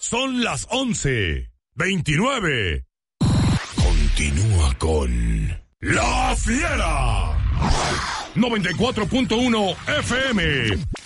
Son las 11:29. Continúa con La Fiera. 94.1 FM.